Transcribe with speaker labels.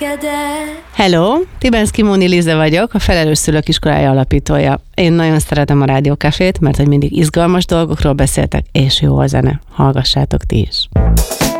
Speaker 1: elégedet.
Speaker 2: Hello, Tibenszky Móni Lize vagyok, a Felelős Szülők Iskolája alapítója. Én nagyon szeretem a Rádiókafét, mert hogy mindig izgalmas dolgokról beszéltek, és jó a zene. Hallgassátok ti is.